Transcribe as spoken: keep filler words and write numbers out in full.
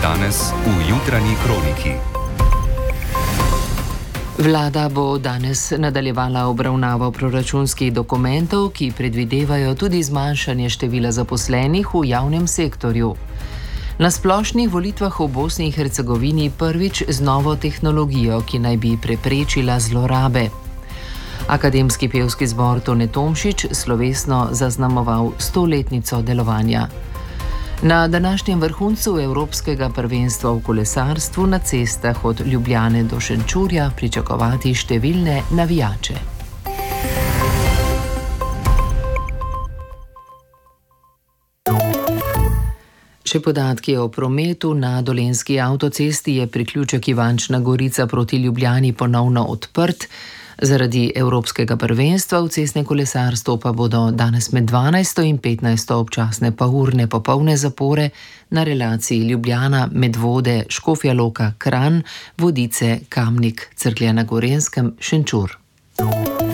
danes v jutranji kroniki. Vlada bo danes nadaljevala obravnavo proračunskih dokumentov, ki predvidevajo tudi zmanjšanje števila zaposlenih v javnem sektorju. Na splošnih volitvah v Bosni in Hercegovini prvič z novo tehnologijo, ki naj bi preprečila zlorabe. Akademski pevski zbor Tone Tomšič slovesno zaznamoval stoletnico delovanja. Na današnjem vrhuncu Evropskega prvenstva v kolesarstvu na cestah od Ljubljane do Šenčurja pričakovati številne navijače. Še podatki o prometu. Na Dolenjski avtocesti je priključek Ivančna Gorica proti Ljubljani ponovno odprt. Zaradi Evropskega prvenstva v cestnem kolesarstvu pa bodo danes med dvanajsto in petnajsto občasne pa urne popolne zapore na relaciji Ljubljana, Medvode, Škofja Loka, Kranj, Vodice, Kamnik, Cerklje na Gorenjskem, Šenčur.